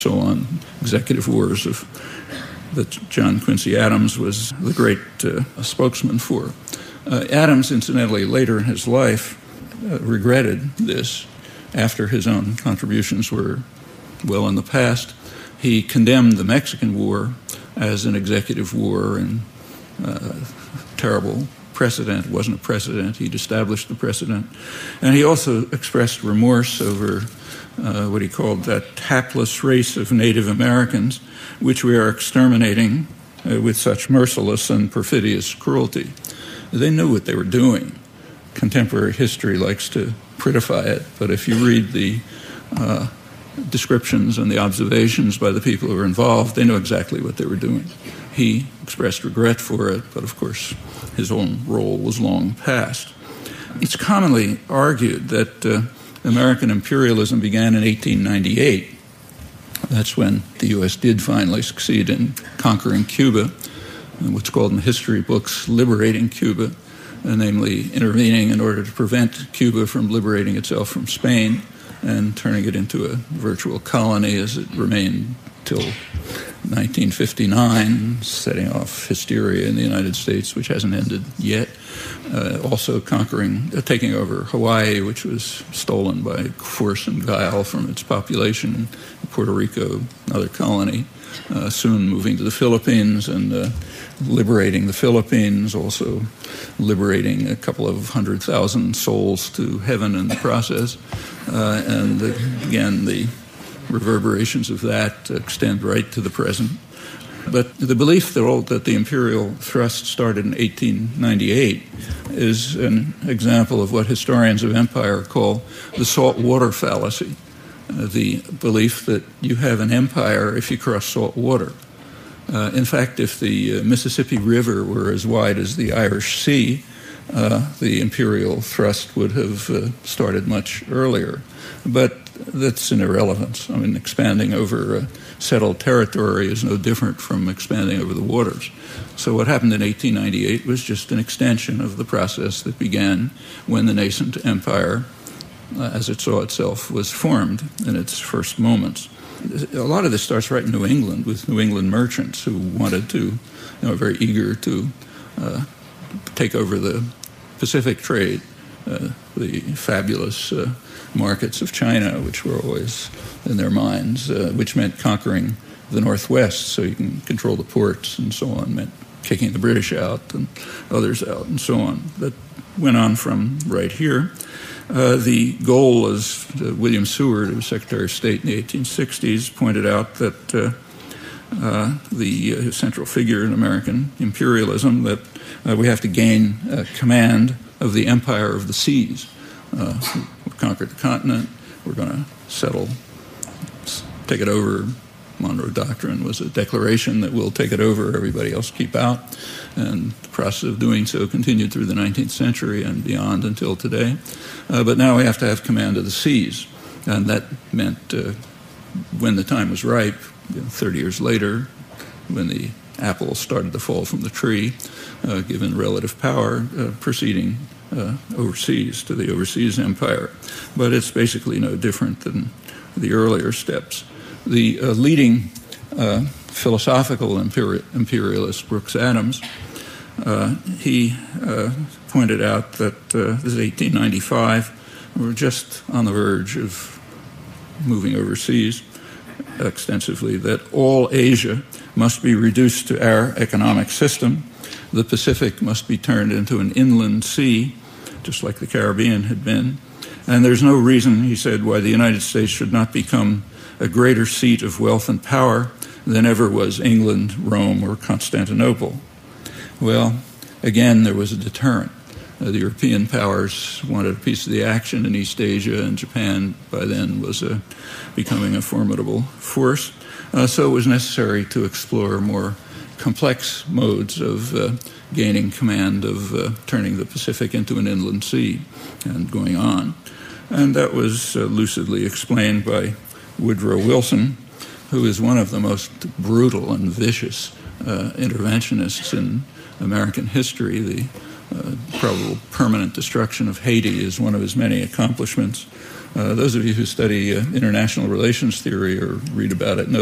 so on, executive wars that John Quincy Adams was the great spokesman for. Adams, incidentally, later in his life, regretted this after his own contributions were well in the past. He condemned the Mexican War as an executive war and terrible precedent. It wasn't a precedent. He'd established the precedent. And he also expressed remorse over what he called that hapless race of Native Americans, which we are exterminating with such merciless and perfidious cruelty. They knew what they were doing. Contemporary history likes to prettify it, but if you read the descriptions and the observations by the people who were involved, they know exactly what they were doing. He expressed regret for it, but of course his own role was long past. It's commonly argued that American imperialism began in 1898. That's when the U.S. did finally succeed in conquering Cuba, what's called in the history books liberating Cuba, namely intervening in order to prevent Cuba from liberating itself from Spain and turning it into a virtual colony as it remained till 1959, setting off hysteria in the United States, which hasn't ended yet. Also taking over Hawaii, which was stolen by force and guile from its population, Puerto Rico, another colony, soon moving to the Philippines and liberating the Philippines, also liberating a couple of 100,000 souls to heaven in the process. Again, the reverberations of that extend right to the present. But the belief that the imperial thrust started in 1898 is an example of what historians of empire call the salt water fallacy, the belief that you have an empire if you cross salt water. In fact, if the Mississippi River were as wide as the Irish Sea, the imperial thrust would have started much earlier. But that's an irrelevance. I mean, expanding over settled territory is no different from expanding over the waters. So what happened in 1898 was just an extension of the process that began when the nascent empire, as it saw itself, was formed in its first moments. A lot of this starts right in New England with New England merchants who wanted to, very eager to take over the Pacific trade, the fabulous markets of China, which were always in their minds, which meant conquering the Northwest so you can control the ports and so on, meant kicking the British out and others out and so on. That went on from right here. The goal, as William Seward, who was Secretary of State in the 1860s, pointed out that the central figure in American imperialism, that we have to gain command of the empire of the seas. We've conquered the continent. We're going to settle, take it over. Monroe Doctrine was a declaration that we'll take it over, everybody else keep out. And the process of doing so continued through the 19th century and beyond until today. But now we have to have command of the seas. And that meant when the time was ripe, 30 years later, when the apple started to fall from the tree, given relative power, proceeding overseas to the overseas empire. But it's basically no different than the earlier steps. The leading philosophical imperialist, Brooks Adams, he pointed out that this is 1895, we're just on the verge of moving overseas extensively, that all Asia must be reduced to our economic system. The Pacific must be turned into an inland sea, just like the Caribbean had been. And there's no reason, he said, why the United States should not become a greater seat of wealth and power than ever was England, Rome, or Constantinople. Well, again, there was a deterrent. The European powers wanted a piece of the action in East Asia, and Japan by then was becoming a formidable force. So it was necessary to explore more complex modes of gaining command of turning the Pacific into an inland sea and going on. And that was lucidly explained by Woodrow Wilson, who is one of the most brutal and vicious interventionists in American history. The probable permanent destruction of Haiti is one of his many accomplishments. Those of you who study international relations theory or read about it know